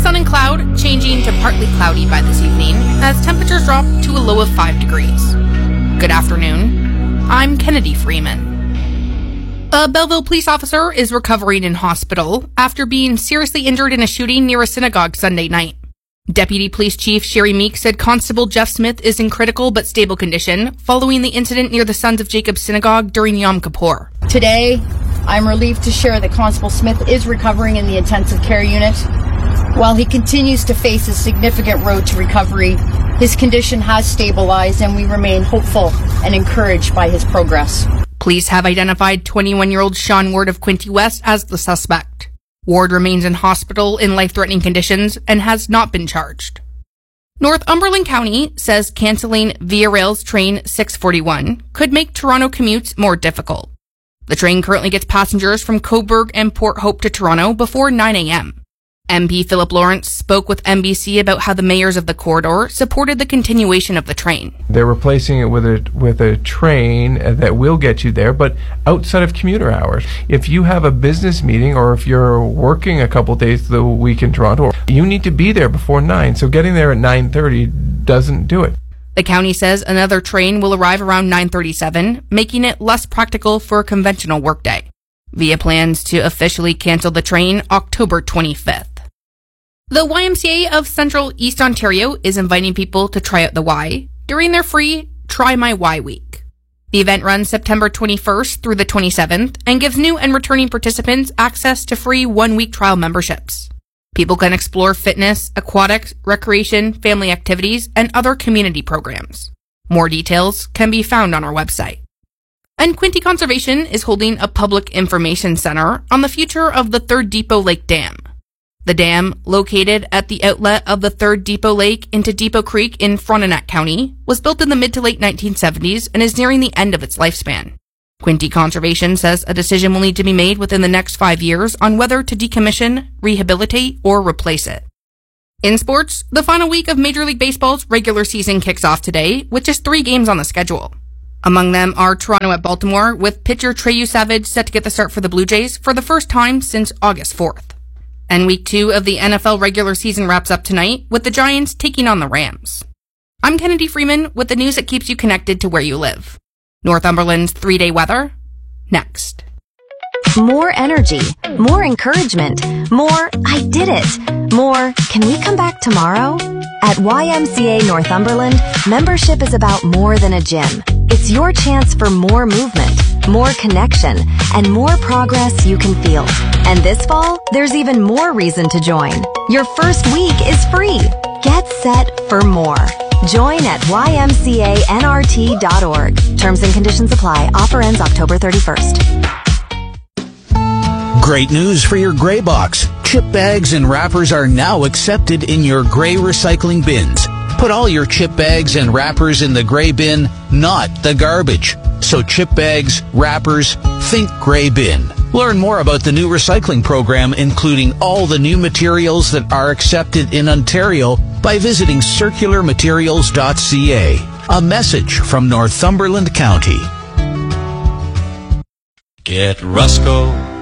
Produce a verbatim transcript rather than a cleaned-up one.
sun and cloud, changing to partly cloudy by this evening as temperatures drop to a low of five degrees. Good afternoon. I'm Kennedy Freeman. A Belleville police officer is recovering in hospital after being seriously injured in a shooting near a synagogue Sunday night. Deputy Police Chief Sherry Meek said Constable Jeff Smith is in critical but stable condition following the incident near the Sons of Jacob Synagogue during Yom Kippur. Today, I'm relieved to share that Constable Smith is recovering in the intensive care unit. While he continues to face a significant road to recovery, his condition has stabilized and we remain hopeful and encouraged by his progress. Police have identified twenty-one-year-old Sean Ward of Quinte West as the suspect. Ward remains in hospital in life-threatening conditions and has not been charged. Northumberland County says canceling Via Rail's train six forty-one could make Toronto commutes more difficult. The train currently gets passengers from Cobourg and Port Hope to Toronto before nine a.m. M P Philip Lawrence spoke with N B C about how the mayors of the corridor supported the continuation of the train. They're replacing it with a with a train that will get you there, but outside of commuter hours. If you have a business meeting or if you're working a couple days the week in Toronto, you need to be there before nine. So getting there at nine thirty doesn't do it. The county says another train will arrive around nine thirty-seven, making it less practical for a conventional workday. Via plans to officially cancel the train October twenty-fifth. The Y M C A of Central East Ontario is inviting people to try out the Y during their free Try My Y Week. The event runs September twenty-first through the twenty-seventh and gives new and returning participants access to free one-week trial memberships. People can explore fitness, aquatics, recreation, family activities, and other community programs. More details can be found on our website. And Quinte Conservation is holding a public information center on the future of the Third Depot Lake Dam. The dam, located at the outlet of the Third Depot Lake into Depot Creek in Frontenac County, was built in the mid to late nineteen seventies and is nearing the end of its lifespan. Quinte Conservation says a decision will need to be made within the next five years on whether to decommission, rehabilitate, or replace it. In sports, the final week of Major League Baseball's regular season kicks off today, with just three games on the schedule. Among them are Toronto at Baltimore, with pitcher Treyu Savage set to get the start for the Blue Jays for the first time since August fourth. And week two of the N F L regular season wraps up tonight with the Giants taking on the Rams. I'm Kennedy Freeman with the news that keeps you connected to where you live. Northumberland's three-day weather, next. More energy, more encouragement, more I did it, more can we come back tomorrow? At Y M C A Northumberland, membership is about more than a gym. It's your chance for more movement, more connection, and more progress you can feel. And this fall, there's even more reason to join. Your first week is free. Get set for more. Join at Y M C A N R T dot org. Terms and conditions apply. Offer ends October thirty-first. Great news for your gray box. Chip bags and wrappers are now accepted in your gray recycling bins. Put all your chip bags and wrappers in the gray bin, not the garbage. So chip bags, wrappers, think gray bin. Learn more about the new recycling program, including all the new materials that are accepted in Ontario, by visiting circular materials dot c a. A message from Northumberland County. Get Rusco